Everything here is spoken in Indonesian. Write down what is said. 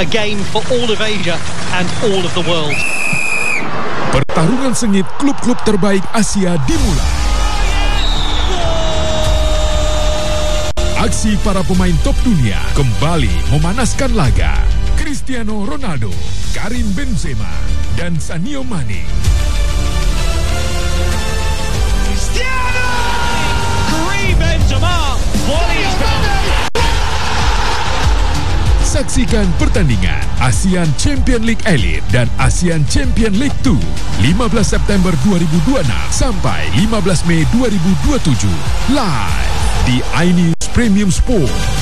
a game for all of Asia and all of the world. Pertarungan sengit klub-klub terbaik Asia dimulai. Aksi para pemain top dunia kembali memanaskan laga. Cristiano Ronaldo, Karim Benzema, dan Sadio Mane. Cristiano! Karim Benzema! Volley is down. Saksikan pertandingan ASEAN Champion League Elite dan ASEAN Champion League 2 15 September 2026 sampai 15 Mei 2027 live di iNews Premium Sport.